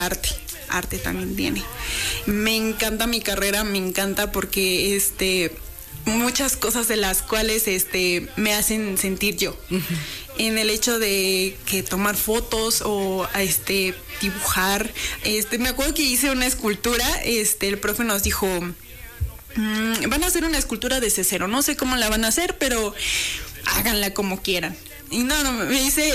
arte también tiene. Me encanta mi carrera, me encanta porque muchas cosas de las cuales me hacen sentir yo. Uh-huh. En el hecho de que tomar fotos o dibujar. Me acuerdo que hice una escultura, el profe nos dijo, van a hacer una escultura de C0, no sé cómo la van a hacer, pero háganla como quieran. Y no, me dice,